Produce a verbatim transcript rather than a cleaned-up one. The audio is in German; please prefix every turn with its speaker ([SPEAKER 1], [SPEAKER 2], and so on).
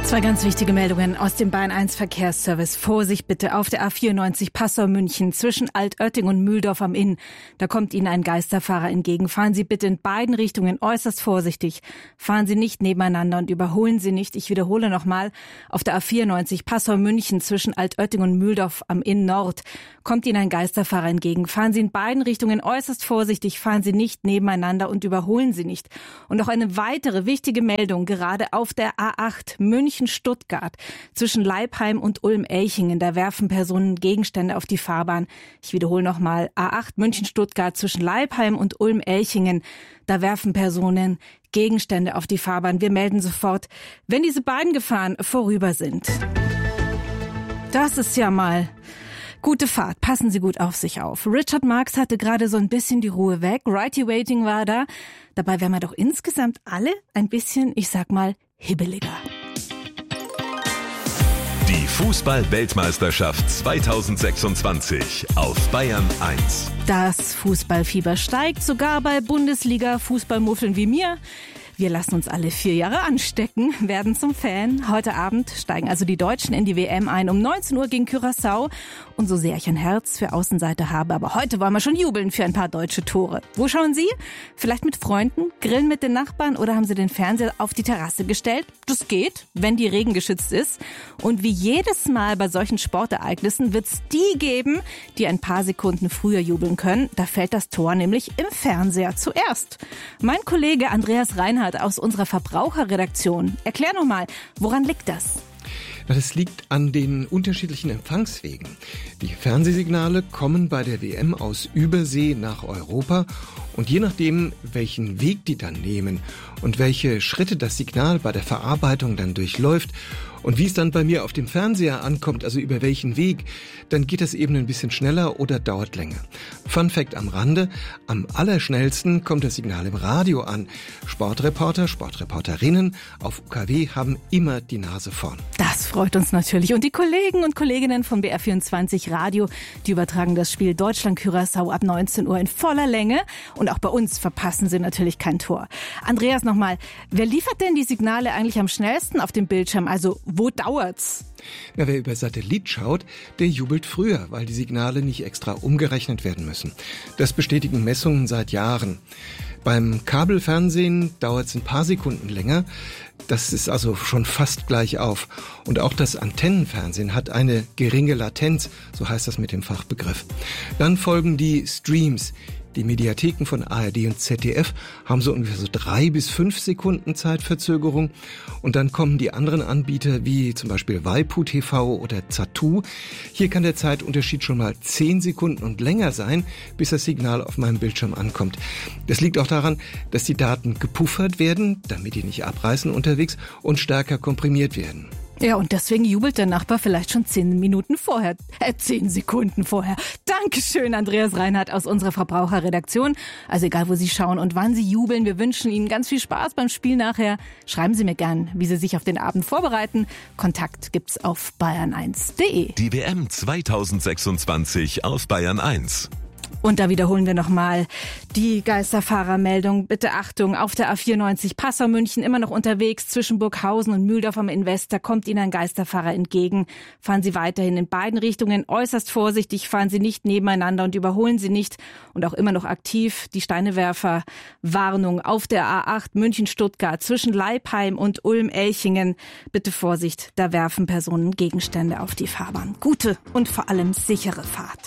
[SPEAKER 1] Zwei ganz wichtige Meldungen aus dem Bayern eins Verkehrsservice. Vorsicht bitte auf der A vierundneunzig Passau-München zwischen Altötting und Mühldorf am Inn. Da kommt Ihnen ein Geisterfahrer entgegen. Fahren Sie bitte in beiden Richtungen äußerst vorsichtig. Fahren Sie nicht nebeneinander und überholen Sie nicht. Ich wiederhole nochmal. Auf der A vierundneunzig Passau-München zwischen Altötting und Mühldorf am Inn Nord kommt Ihnen ein Geisterfahrer entgegen. Fahren Sie in beiden Richtungen äußerst vorsichtig. Fahren Sie nicht nebeneinander und überholen Sie nicht. Und noch eine weitere wichtige Meldung gerade auf der A acht München Stuttgart zwischen Leipheim und Ulm-Elchingen. Da werfen Personen Gegenstände auf die Fahrbahn. Ich wiederhole nochmal. A acht München-Stuttgart zwischen Leipheim und Ulm-Elchingen. Da werfen Personen Gegenstände auf die Fahrbahn. Wir melden sofort, wenn diese beiden Gefahren vorüber sind. Das ist ja mal gute Fahrt. Passen Sie gut auf sich auf. Richard Marx hatte gerade so ein bisschen die Ruhe weg. Righty Waiting war da. Dabei wären wir doch insgesamt alle ein bisschen, ich sag mal, hibbeliger.
[SPEAKER 2] Die Fußball-Weltmeisterschaft zweitausendsechsundzwanzig auf Bayern eins.
[SPEAKER 1] Das Fußballfieber steigt, sogar bei Bundesliga-Fußballmuffeln wie mir. Wir lassen uns alle vier Jahre anstecken, werden zum Fan. Heute Abend steigen also die Deutschen in die W M ein. Um neunzehn Uhr gegen Curaçao. Und so sehr ich ein Herz für Außenseiter habe, aber heute wollen wir schon jubeln für ein paar deutsche Tore. Wo schauen Sie? Vielleicht mit Freunden, grillen mit den Nachbarn oder haben Sie den Fernseher auf die Terrasse gestellt? Das geht, wenn die regengeschützt ist. Und wie jedes Mal bei solchen Sportereignissen wird es die geben, die ein paar Sekunden früher jubeln können. Da fällt das Tor nämlich im Fernseher zuerst. Mein Kollege Andreas Reinhardt aus unserer Verbraucherredaktion. Erklär nochmal, woran liegt das?
[SPEAKER 3] Das liegt an den unterschiedlichen Empfangswegen. Die Fernsehsignale kommen bei der W M aus Übersee nach Europa und je nachdem, welchen Weg die dann nehmen und welche Schritte das Signal bei der Verarbeitung dann durchläuft und wie es dann bei mir auf dem Fernseher ankommt, also über welchen Weg, dann geht das eben ein bisschen schneller oder dauert länger. Fun Fact am Rande, am allerschnellsten kommt das Signal im Radio an. Sportreporter, Sportreporterinnen auf U K W haben immer die Nase vorn.
[SPEAKER 1] Das freut uns natürlich. Und die Kollegen und Kolleginnen von B R vierundzwanzig Radio, die übertragen das Spiel Deutschland-Curaçao ab neunzehn Uhr in voller Länge. Und auch bei uns verpassen sie natürlich kein Tor. Andreas, nochmal, wer liefert denn die Signale eigentlich am schnellsten auf dem Bildschirm? Also wo dauert's?
[SPEAKER 3] Na, wer über Satellit schaut, der jubelt früher, weil die Signale nicht extra umgerechnet werden müssen. Das bestätigen Messungen seit Jahren. Beim Kabelfernsehen dauert es ein paar Sekunden länger. Das ist also schon fast gleich auf. Und auch das Antennenfernsehen hat eine geringe Latenz, so heißt das mit dem Fachbegriff. Dann folgen die Streams. Die Mediatheken von A R D und Z D F haben so ungefähr so drei bis fünf Sekunden Zeitverzögerung. Und dann kommen die anderen Anbieter wie zum Beispiel Waipu T V oder Zattoo. Hier kann der Zeitunterschied schon mal zehn Sekunden und länger sein, bis das Signal auf meinem Bildschirm ankommt. Das liegt auch daran, dass die Daten gepuffert werden, damit die nicht abreißen unterwegs und stärker komprimiert werden.
[SPEAKER 1] Ja, und deswegen jubelt der Nachbar vielleicht schon zehn Minuten vorher, äh, zehn Sekunden vorher. Dankeschön, Andreas Reinhardt aus unserer Verbraucherredaktion. Also egal, wo Sie schauen und wann Sie jubeln, wir wünschen Ihnen ganz viel Spaß beim Spiel nachher. Schreiben Sie mir gern, wie Sie sich auf den Abend vorbereiten. Kontakt gibt's auf bayern eins punkt de.
[SPEAKER 2] Die W M zweitausendsechsundzwanzig auf Bayern eins.
[SPEAKER 1] Und da wiederholen wir nochmal die Geisterfahrermeldung. Bitte Achtung, auf der A vierundneunzig Passau-München immer noch unterwegs zwischen Burghausen und Mühldorf am Invest. Da kommt Ihnen ein Geisterfahrer entgegen. Fahren Sie weiterhin in beiden Richtungen äußerst vorsichtig. Fahren Sie nicht nebeneinander und überholen Sie nicht. Und auch immer noch aktiv die Steinewerfer-Warnung auf der A acht München-Stuttgart zwischen Leipheim und Ulm-Elchingen. Bitte Vorsicht, da werfen Personen Gegenstände auf die Fahrbahn. Gute und vor allem sichere Fahrt.